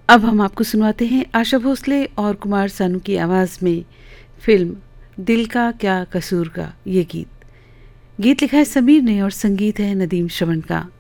अब हम आपको सुनवाते हैं आशा भोसले और कुमार सानू की आवाज़ में फिल्म दिल का क्या कसूर का ये गीत लिखा है समीर ने और संगीत है नदीम श्रवण का।